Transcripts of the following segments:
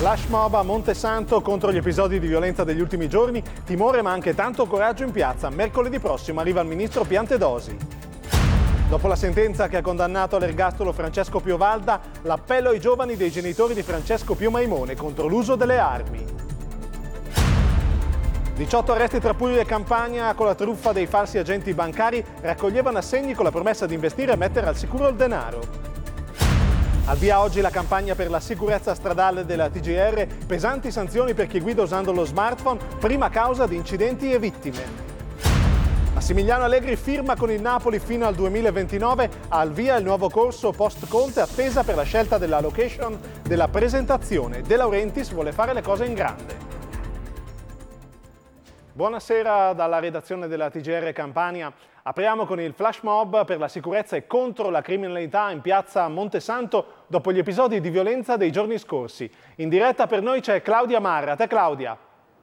Flash mob a Montesanto contro gli episodi di violenza degli ultimi giorni, timore ma anche tanto coraggio in piazza. Mercoledì prossimo arriva il ministro Piantedosi. Dopo la sentenza che ha condannato all'ergastolo Francesco Piovalda, l'appello ai giovani dei genitori di Francesco Pio Maimone contro l'uso delle armi. 18 arresti tra Puglia e Campania con la truffa dei falsi agenti bancari, raccoglievano assegni con la promessa di investire e mettere al sicuro il denaro. Al via oggi la campagna per la sicurezza stradale della TGR, pesanti sanzioni per chi guida usando lo smartphone, prima causa di incidenti e vittime. Massimiliano Allegri firma con il Napoli fino al 2029, al via il nuovo corso post-Conte, attesa per la scelta della location della presentazione. De Laurentiis vuole fare le cose in grande. Buonasera dalla redazione della TGR Campania. Apriamo con il flash mob per la sicurezza e contro la criminalità in piazza Montesanto dopo gli episodi di violenza dei giorni scorsi. In diretta per noi c'è Claudia Marra. A te Claudia.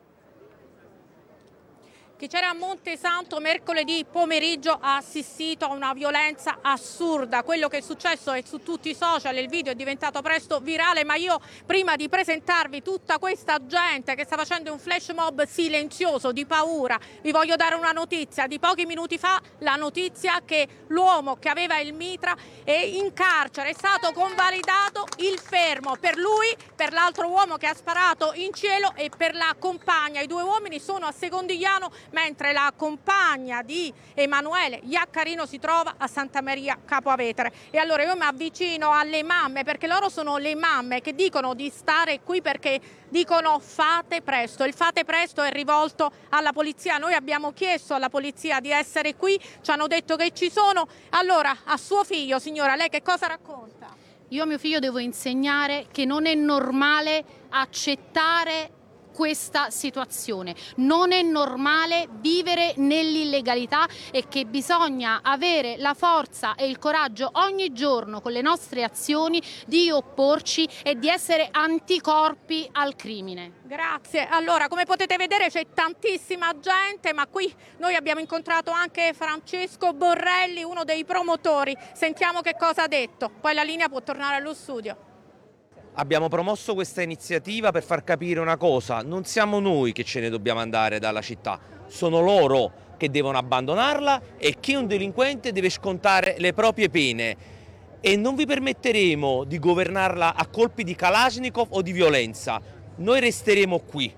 Chi c'era a Montesanto mercoledì pomeriggio ha assistito a una violenza assurda. Quello che è successo è su tutti i social, il video è diventato presto virale, ma io prima di presentarvi tutta questa gente che sta facendo un flash mob silenzioso di paura, vi voglio dare una notizia di pochi minuti fa, la notizia che l'uomo che aveva il mitra è in carcere, è stato convalidato il fermo per lui, per l'altro uomo che ha sparato in cielo e per la compagna. I due uomini sono a Secondigliano, mentre la compagna di Emanuele Iaccarino si trova a Santa Maria Capo Avetere. E allora io mi avvicino alle mamme, perché loro sono le mamme che dicono di stare qui perché dicono fate presto. Il fate presto è rivolto alla polizia. Noi abbiamo chiesto alla polizia di essere qui, ci hanno detto che ci sono. Allora, a suo figlio, signora, lei che cosa racconta? Io a mio figlio devo insegnare che non è normale accettare questa situazione, non è normale vivere nell'illegalità e che bisogna avere la forza e il coraggio ogni giorno con le nostre azioni di opporci e di essere anticorpi al crimine. Grazie. Allora, come potete vedere c'è tantissima gente, ma qui noi abbiamo incontrato anche Francesco Borrelli, uno dei promotori. Sentiamo che cosa ha detto, poi la linea può tornare allo studio. Abbiamo promosso questa iniziativa per far capire una cosa: non siamo noi che ce ne dobbiamo andare dalla città, sono loro che devono abbandonarla e chi è un delinquente deve scontare le proprie pene e non vi permetteremo di governarla a colpi di Kalashnikov o di violenza, noi resteremo qui.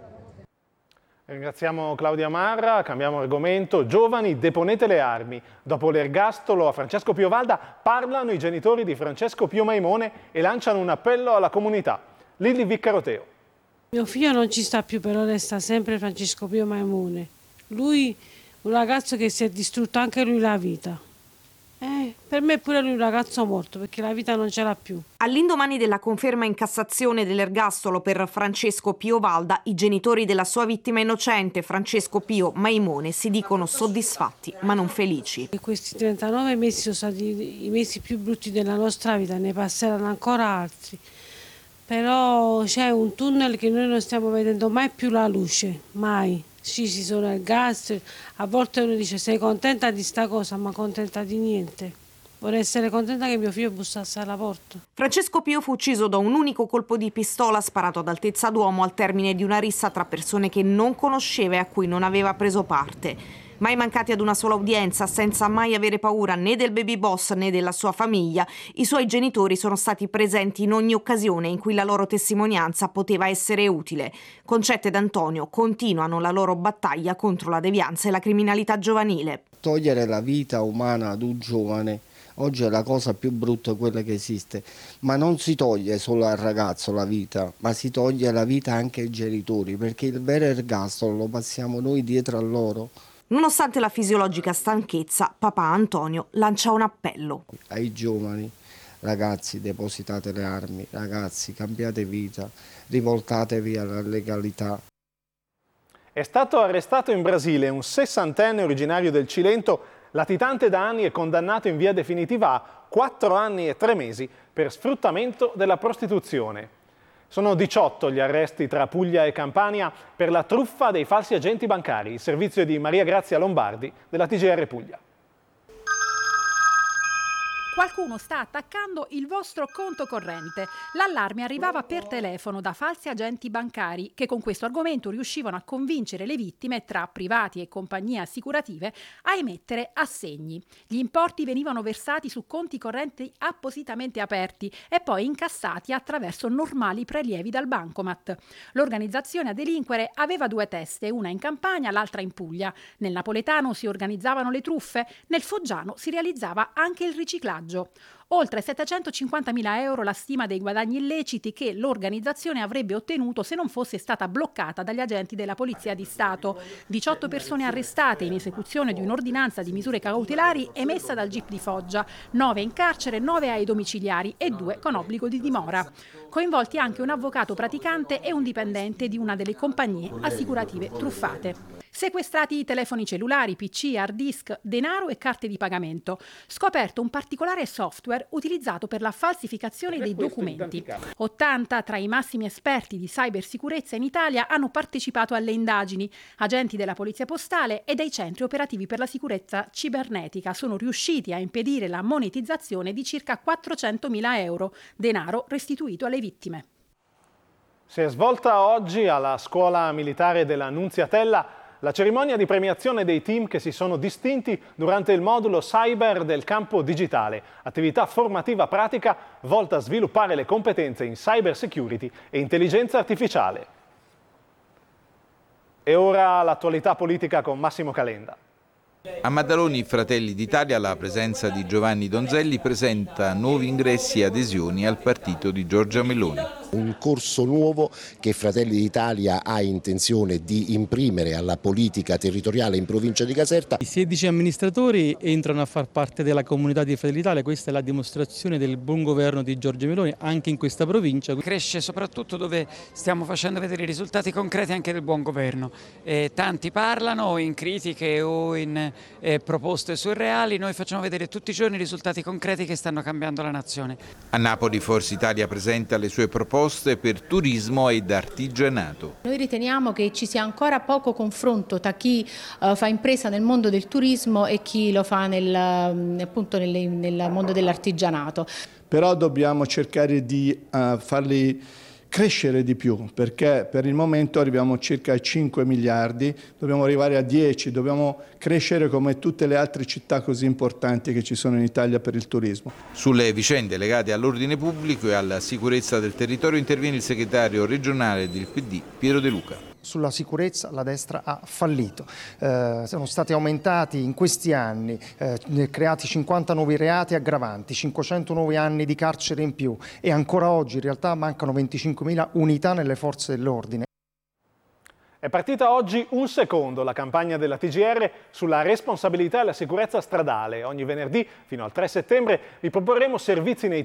Ringraziamo Claudia Marra, cambiamo argomento. Giovani, deponete le armi. Dopo l'ergastolo a Francesco Piovalda parlano i genitori di Francesco Pio Maimone e lanciano un appello alla comunità. Lilli Viccaroteo. Mio figlio non ci sta più, però resta sempre Francesco Pio Maimone. Lui, un ragazzo che si è distrutto anche lui la vita. Per me pure lui è un ragazzo morto, perché la vita non ce l'ha più. All'indomani della conferma in Cassazione dell'ergastolo per Francesco Piovalda, i genitori della sua vittima innocente, Francesco Pio Maimone, si dicono soddisfatti ma non felici. E questi 39 mesi sono stati i mesi più brutti della nostra vita, ne passeranno ancora altri. Però c'è un tunnel che noi non stiamo vedendo mai più la luce, mai. Sì, ci sono il gas, a volte uno dice sei contenta di sta cosa, ma contenta di niente. Vorrei essere contenta che mio figlio bussasse alla porta. Francesco Pio fu ucciso da un unico colpo di pistola sparato ad altezza d'uomo al termine di una rissa tra persone che non conosceva e a cui non aveva preso parte. Mai mancati ad una sola udienza, senza mai avere paura né del baby boss né della sua famiglia, i suoi genitori sono stati presenti in ogni occasione in cui la loro testimonianza poteva essere utile. Concetta ed Antonio continuano la loro battaglia contro la devianza e la criminalità giovanile. Togliere la vita umana ad un giovane oggi è la cosa più brutta quella che esiste, ma non si toglie solo al ragazzo la vita, ma si toglie la vita anche ai genitori, perché il vero ergastolo lo passiamo noi dietro a loro. Nonostante la fisiologica stanchezza, papà Antonio lancia un appello. Ai giovani, ragazzi, depositate le armi, ragazzi, cambiate vita, rivoltatevi alla legalità. È stato arrestato in Brasile un 60enne originario del Cilento, latitante da anni e condannato in via definitiva a 4 anni e 3 mesi per sfruttamento della prostituzione. Sono 18 gli arresti tra Puglia e Campania per la truffa dei falsi agenti bancari, il servizio di Maria Grazia Lombardi della TGR Puglia. Qualcuno sta attaccando il vostro conto corrente. L'allarme arrivava per telefono da falsi agenti bancari che con questo argomento riuscivano a convincere le vittime, tra privati e compagnie assicurative, a emettere assegni. Gli importi venivano versati su conti correnti appositamente aperti e poi incassati attraverso normali prelievi dal bancomat. L'organizzazione a delinquere aveva due teste, una in Campania, l'altra in Puglia. Nel napoletano si organizzavano le truffe, nel foggiano si realizzava anche il riciclaggio. Oltre 750.000 euro la stima dei guadagni illeciti che l'organizzazione avrebbe ottenuto se non fosse stata bloccata dagli agenti della Polizia di Stato. 18 persone arrestate in esecuzione di un'ordinanza di misure cautelari emessa dal GIP di Foggia, 9 in carcere, 9 ai domiciliari e 2 con obbligo di dimora. Coinvolti anche un avvocato praticante e un dipendente di una delle compagnie assicurative truffate. Sequestrati i telefoni cellulari, PC, hard disk, denaro e carte di pagamento. Scoperto un particolare software utilizzato per la falsificazione dei documenti. 80 tra i massimi esperti di cybersicurezza in Italia hanno partecipato alle indagini. Agenti della Polizia Postale e dei centri operativi per la sicurezza cibernetica sono riusciti a impedire la monetizzazione di circa 400.000 euro, denaro restituito alle vittime. Si è svolta oggi alla Scuola Militare della Nunziatella la cerimonia di premiazione dei team che si sono distinti durante il modulo Cyber del campo digitale, attività formativa pratica volta a sviluppare le competenze in cyber security e intelligenza artificiale. E ora l'attualità politica con Massimo Calenda. A Maddaloni Fratelli d'Italia la presenza di Giovanni Donzelli presenta nuovi ingressi e adesioni al partito di Giorgia Meloni. Un corso nuovo che Fratelli d'Italia ha intenzione di imprimere alla politica territoriale in provincia di Caserta. I 16 amministratori entrano a far parte della comunità di Fratelli d'Italia, questa è la dimostrazione del buon governo di Giorgia Meloni anche in questa provincia. Cresce soprattutto dove stiamo facendo vedere i risultati concreti anche del buon governo. Tanti parlano in critiche o in proposte surreali, noi facciamo vedere tutti i giorni i risultati concreti che stanno cambiando la nazione. A Napoli Forza Italia presenta le sue proposte per turismo ed artigianato. Noi riteniamo che ci sia ancora poco confronto tra chi fa impresa nel mondo del turismo e chi lo fa appunto nel mondo dell'artigianato. Però dobbiamo cercare di farli crescere di più, perché per il momento arriviamo circa ai 5 miliardi, dobbiamo arrivare a 10, dobbiamo crescere come tutte le altre città così importanti che ci sono in Italia per il turismo. Sulle vicende legate all'ordine pubblico e alla sicurezza del territorio interviene il segretario regionale del PD, Piero De Luca. Sulla sicurezza la destra ha fallito, sono stati aumentati in questi anni, creati 50 nuovi reati aggravanti, 500 nuovi anni di carcere in più e ancora oggi in realtà mancano 25.000 unità nelle forze dell'ordine. È partita oggi Un Secondo, la campagna della TGR sulla responsabilità e la sicurezza stradale. Ogni venerdì fino al 3 settembre vi proporremo servizi nei